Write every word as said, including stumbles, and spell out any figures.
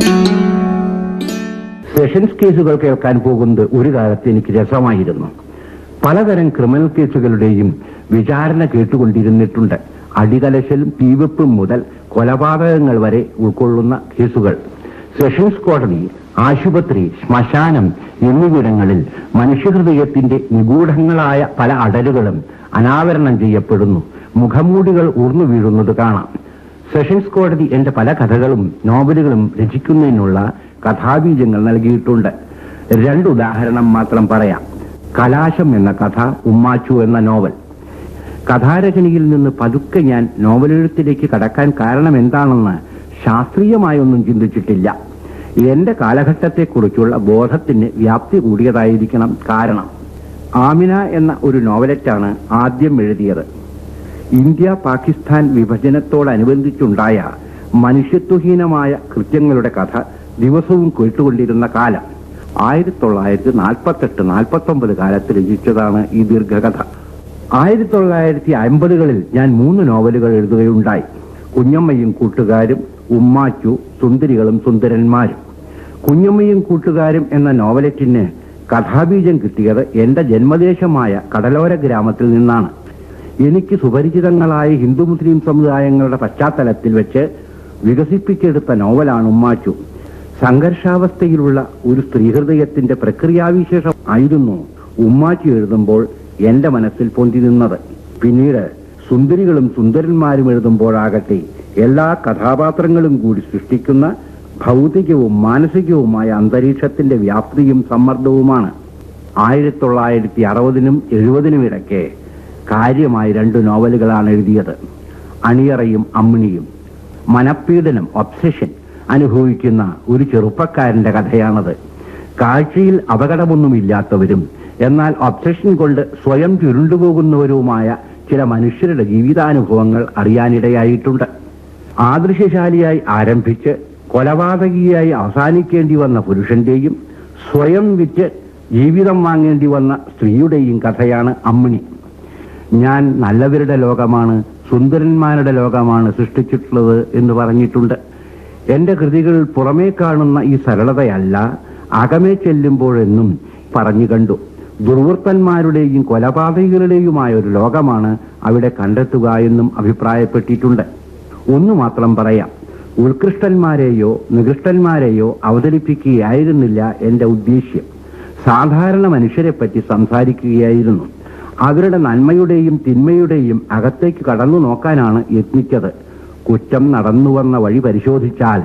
Sessions കേസുകൾ കേൾക്കാൻ പോകുന്നത് ഒരു കാലത്ത് എനിക്ക് രസമായിരുന്നു. പലതരം ക്രിമിനൽ കേസുകളുടെയും വിചാരണ കേട്ടുകൊണ്ടിരുന്നിട്ടുണ്ട്. അടികലശലും തീവെപ്പും മുതൽ കൊലപാതകങ്ങൾ വരെ ഉൾക്കൊള്ളുന്ന കേസുകൾ. സെഷൻസ് കോടതി, ആശുപത്രി, ശ്മശാനം എന്നിവിടങ്ങളിൽ മനുഷ്യഹൃദയത്തിന്റെ നിഗൂഢങ്ങളായ പല അടരുകളും അനാവരണം ചെയ്യപ്പെടുന്നു. മുഖംമൂടികൾ ഊർന്നു വീഴുന്നത് കാണാം. സെഷൻസ് കോടതി എന്റെ പല കഥകളും നോവലുകളും രചിക്കുന്നതിനുള്ള കഥാബീജങ്ങൾ നൽകിയിട്ടുണ്ട്. രണ്ടുദാഹരണം മാത്രം പറയാം. കലാശം എന്ന കഥ, ഉമ്മാച്ചു എന്ന നോവൽ. കഥാരചനയിൽ നിന്ന് പതുക്കെ ഞാൻ നോവലെഴുത്തിലേക്ക് കടക്കാൻ കാരണം എന്താണെന്ന് ശാസ്ത്രീയമായൊന്നും ചിന്തിച്ചിട്ടില്ല. എന്റെ കാലഘട്ടത്തെക്കുറിച്ചുള്ള ബോധത്തിന് വ്യാപ്തി കൂടിയതായിരിക്കണം കാരണം. ആമിന എന്ന ഒരു നോവലറ്റാണ് ആദ്യം എഴുതിയത്. ഇന്ത്യ പാകിസ്ഥാൻ വിഭജനത്തോടനുബന്ധിച്ചുണ്ടായ മനുഷ്യത്വഹീനമായ കൃത്യങ്ങളുടെ കഥ ദിവസവും കേട്ടുകൊണ്ടിരുന്ന കാലം. ആയിരത്തി തൊള്ളായിരത്തി നാൽപ്പത്തെട്ട് നാൽപ്പത്തി ഒമ്പത് കാലത്ത് രചിച്ചതാണ് ഈ ദീർഘകഥ. ആയിരത്തി തൊള്ളായിരത്തി അമ്പതുകളിൽ ഞാൻ മൂന്ന് നോവലുകൾ എഴുതുകയുണ്ടായി. കുഞ്ഞമ്മയും കൂട്ടുകാരും, ഉമ്മാച്ചു, സുന്ദരികളും സുന്ദരന്മാരും. കുഞ്ഞമ്മയും കൂട്ടുകാരും എന്ന നോവലറ്റിന് കഥാബീജം കിട്ടിയത് എന്റെ ജന്മദേശമായ കടലോര ഗ്രാമത്തിൽ നിന്നാണ്. എനിക്ക് സുപരിചിതങ്ങളായ ഹിന്ദു മുസ്ലിം സമുദായങ്ങളുടെ പശ്ചാത്തലത്തിൽ വെച്ച് വികസിപ്പിച്ചെടുത്ത നോവലാണ് ഉമ്മാച്ചു. സംഘർഷാവസ്ഥയിലുള്ള ഒരു സ്ത്രീഹൃദയത്തിന്റെ പ്രക്രിയാവിശേഷം ആയിരുന്നു ഉമ്മാച്ചു എഴുതുമ്പോൾ എന്റെ മനസ്സിൽ പൊന്തി നിന്നത്. പിന്നീട് സുന്ദരികളും സുന്ദരന്മാരും എഴുതുമ്പോഴാകട്ടെ എല്ലാ കഥാപാത്രങ്ങളും കൂടി സൃഷ്ടിക്കുന്ന ഭൗതികവും മാനസികവുമായ അന്തരീക്ഷത്തിന്റെ വ്യാപ്തിയും സമ്മർദ്ദവുമാണ്. ആയിരത്തി തൊള്ളായിരത്തി അറുപതിനും എഴുപതിനും ഇടയ്ക്ക് കാര്യമായി രണ്ട് നോവലുകളാണ് എഴുതിയത്. അണിയറയും അമ്മിണിയും. മനപ്പീഡനം, ഒബ്സഷൻ അനുഭവിക്കുന്ന ഒരു ചെറുപ്പക്കാരന്റെ കഥയാണത്. കാഴ്ചയിൽ അപകടമൊന്നുമില്ലാത്തവരും എന്നാൽ ഒബ്സഷൻ കൊണ്ട് സ്വയം ചുരുണ്ടുപോകുന്നവരുമായ ചില മനുഷ്യരുടെ ജീവിതാനുഭവങ്ങൾ അറിയാനിടയായിട്ടുണ്ട്. ആദർശശാലിയായി ആരംഭിച്ച് കൊലപാതകിയായി അവസാനിക്കേണ്ടി വന്ന പുരുഷന്റെയും സ്വയം വിറ്റ് ജീവിതം വാങ്ങേണ്ടി വന്ന സ്ത്രീയുടെയും കഥയാണ് അമ്മിണി. ഞാൻ നല്ലവരുടെ ലോകമാണ്, സുന്ദരന്മാരുടെ ലോകമാണ് സൃഷ്ടിച്ചിട്ടുള്ളത് എന്ന് പറഞ്ഞിട്ടുണ്ട്. എന്റെ കൃതികൾ പുറമേ കാണുന്ന ഈ സരളതയല്ല, അകമേ ചെല്ലുമ്പോഴെന്നും പറഞ്ഞു കണ്ടു. ദുർവൃത്തന്മാരുടെയും കൊലപാതകികളുടെയുമായ ഒരു ലോകമാണ് അവിടെ കണ്ടെത്തുക എന്നും അഭിപ്രായപ്പെട്ടിട്ടുണ്ട്. ഒന്നു മാത്രം പറയാം, ഉത്കൃഷ്ടന്മാരെയോ നികൃഷ്ടന്മാരെയോ അവതരിപ്പിക്കുകയായിരുന്നില്ല എന്റെ ഉദ്ദേശ്യം. സാധാരണ മനുഷ്യരെപ്പറ്റി സംസാരിക്കുകയായിരുന്നു. അവരുടെ നന്മയുടെയും തിന്മയുടെയും അകത്തേക്ക് കടന്നു നോക്കാനാണ് യത്നിച്ചത്. കുറ്റം നടന്നുവന്ന വഴി പരിശോധിച്ചാൽ